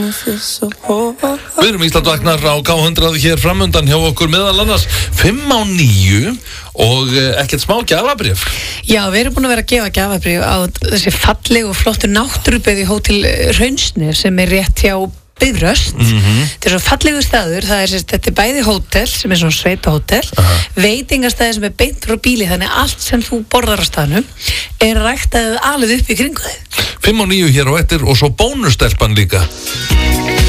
Við erum Íslandvagnar á K100 hér framundan hjá okkur meðal annars 5:09 og ekkert smá gjafabréf. Já, við erum búin að vera að gefa gjafabréf á þessi fallegu og flottu náttúrubyggð í Hótel Hraunssnið sem er rétt hjá Bifröst. Þetta er svo fallegu staður, þetta er bæði hótel sem er svona sveitahótel, veitingastæði sem er beint frá bíli, þannig að allt sem þú borðar á staðnum er ræktað alveg upp í kringu þig. 5:09 hér á eftir og svo bónustelpan líka.